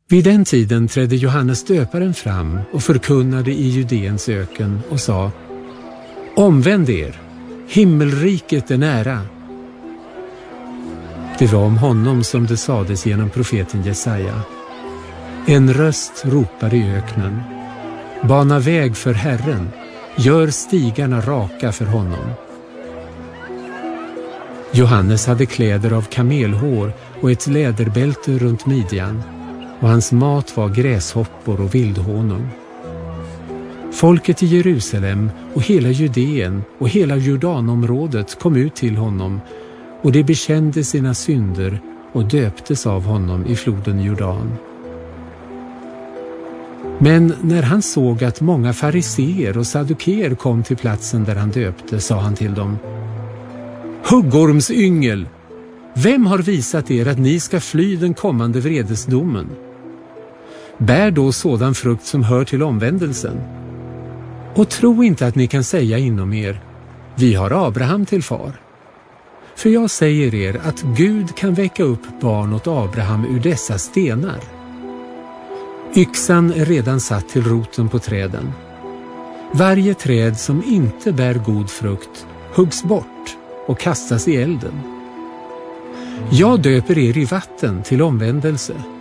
Vid den tiden trädde Johannes döparen fram och förkunnade i Judeens öken och sa: Omvänd er, himmelriket är nära. Det var om honom som det sades genom profeten Jesaja: En röst ropar i öknen: Bana väg för Herren, gör stigarna raka för honom. Johannes hade kläder av kamelhår och ett läderbälte runt midjan, och hans mat var gräshoppor och vildhonung. Folket i Jerusalem och hela Judeen och hela Jordanområdet kom ut till honom, och de bekände sina synder och döptes av honom i floden Jordan. Men när han såg att många fariseer och saddukeer kom till platsen där han döpte, sa han till dem: Huggormsyngel, vem har visat er att ni ska fly den kommande vredesdomen? Bär då sådan frukt som hör till omvändelsen. Och tro inte att ni kan säga inom er: Vi har Abraham till far. För jag säger er att Gud kan väcka upp barn åt Abraham ur dessa stenar. Yxan är redan satt till roten på träden. Varje träd som inte bär god frukt huggs bort och kastas i elden. Jag döper er i vatten till omvändelse,